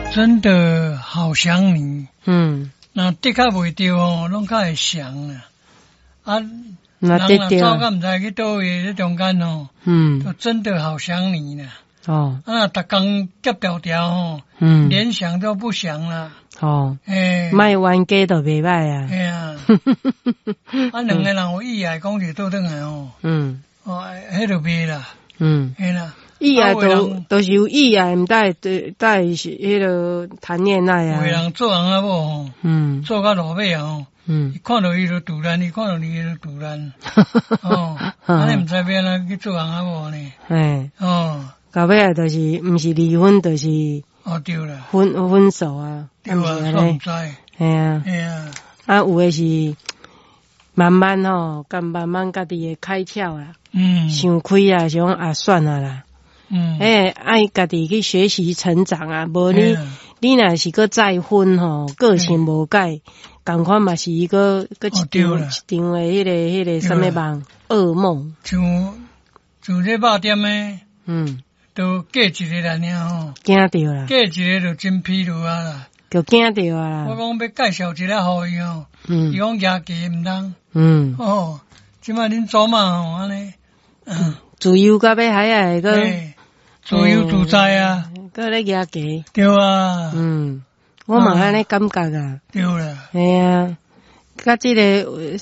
真的好想你。那的确袂对哦，拢较会想啦。啊，人若走到唔知去倒位，这中间哦，就真的好想你呢。哦，啊，逐工接条条吼，连想都不想啦。哦， 卖冤家都袂歹啊。 哎啊，啊，两个人有意爱讲是倒转来哦。哦，迄就袂啦。嘿啦。 意爱都是有意爱，唔带是迄个谈恋爱啊。 有个人做人啊某吼，做到落尾啊吼，伊看到伊就突然，伊看到你就突然，哦，安尼唔知要安怎去做人啊某呢？哦， 到尾啊，就是唔是离婚，就是哦对啦， 分手啊， 对啊，我唔知， 系啊， 系啊， 啊有诶是慢慢吼，甲慢慢家己会开窍啦，想开啊，想啊算啊啦。爱家己去学习成长啊，无你若是个再婚吼，个性无改，共款嘛是一个一场迄个什么梦噩梦。 像这肉店诶，都嫁一个啦尔吼， 惊着啦， 嫁一个就真疲劳啊啦， 就惊着啊啦。 我讲要介绍一个互伊吼，伊讲牙期毋通，哦，即摆恁祖妈吼安尼， 自由到要海啊个。 自由自在啊， 搁咧牙鸡， 对啊， 我嘛安尼感觉啊， 对啦， 系啊，甲即个